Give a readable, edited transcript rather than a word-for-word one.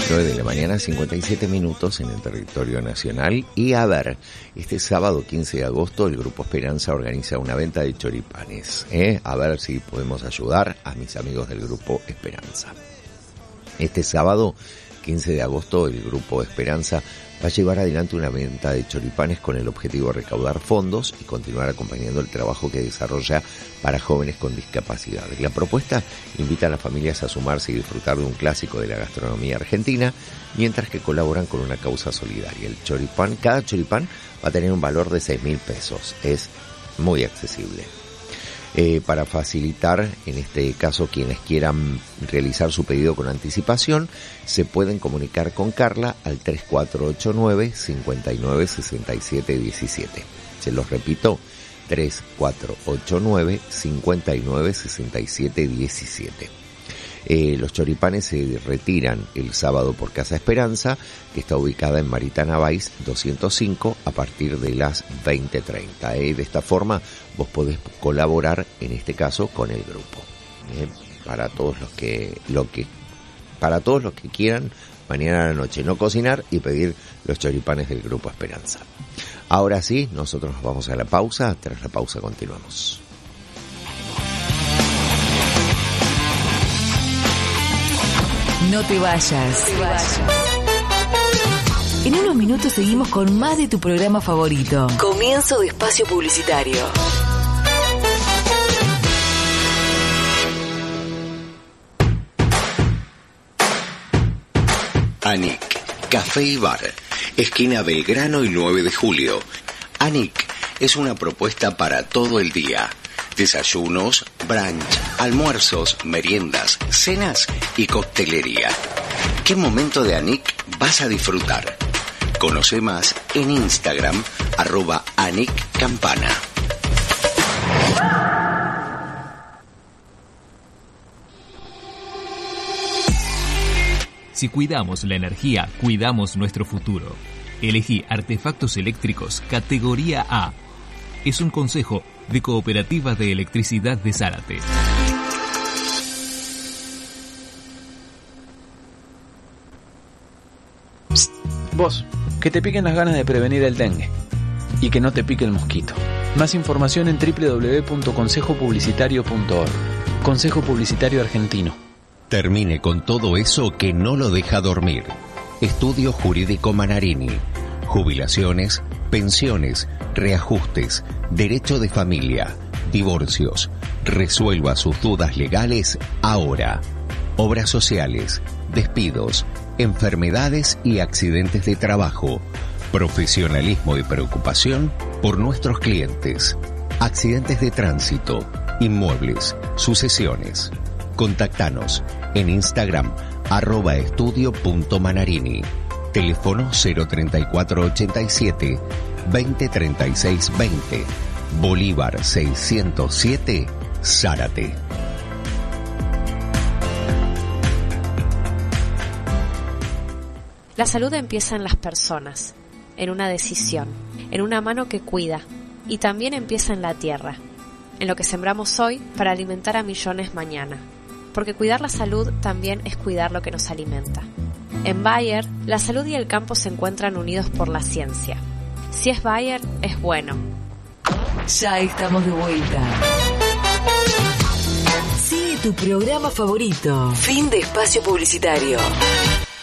9 de la mañana, 57 minutos en el territorio nacional. Y a ver, este sábado 15 de agosto el Grupo Esperanza organiza una venta de choripanes. A ver si podemos ayudar a mis amigos del Grupo Esperanza. Este sábado 15 de agosto el Grupo Esperanza va a llevar adelante una venta de choripanes con el objetivo de recaudar fondos y continuar acompañando el trabajo que desarrolla para jóvenes con discapacidad. La propuesta invita a las familias a sumarse y disfrutar de un clásico de la gastronomía argentina, mientras que colaboran con una causa solidaria. El choripán, cada choripán va a tener un valor de 6.000 pesos. Es muy accesible. Para facilitar, en este caso, quienes quieran realizar su pedido con anticipación, se pueden comunicar con Carla al 3489 59 67 17. Se los repito, 3489 59 67 17. Los choripanes se retiran el sábado por Casa Esperanza, que está ubicada en Maritana Báez 205, a partir de las 20:30. De esta forma vos podés colaborar, en este caso, con el grupo. Para todos los que quieran mañana a la noche no cocinar y pedir los choripanes del Grupo Esperanza. Ahora sí, nosotros nos vamos a la pausa. Tras la pausa continuamos. No te vayas. En unos minutos seguimos con más de tu programa favorito. Comienzo de espacio publicitario. Anik, Café y Bar, esquina Belgrano y 9 de Julio. Anik es una propuesta para todo el día. Desayunos, brunch, almuerzos, meriendas, cenas y coctelería. ¿Qué momento de Anik vas a disfrutar? Conoce más en Instagram, @AnikCampana. Si cuidamos la energía, cuidamos nuestro futuro. Elegí artefactos eléctricos categoría A. Es un consejo de Cooperativa de Electricidad de Zárate. Vos, que te piquen las ganas de prevenir el dengue y que no te pique el mosquito. Más información en www.consejopublicitario.org. Consejo Publicitario Argentino. Termine con todo eso que no lo deja dormir. Estudio Jurídico Manarini. Jubilaciones, pensiones, reajustes, derecho de familia, divorcios. Resuelva sus dudas legales ahora. Obras sociales, despidos, enfermedades y accidentes de trabajo. Profesionalismo y preocupación por nuestros clientes. Accidentes de tránsito, inmuebles, sucesiones. Contactanos en Instagram @estudio.manarini. Teléfono 03487 203620. Bolívar 607, Zárate. La salud empieza en las personas, en una decisión, en una mano que cuida, y también empieza en la tierra, en lo que sembramos hoy para alimentar a millones mañana. Porque cuidar la salud también es cuidar lo que nos alimenta. En Bayer, la salud y el campo se encuentran unidos por la ciencia. Si es Bayer, es bueno. Ya estamos de vuelta. Sigue tu programa favorito. Fin de espacio publicitario.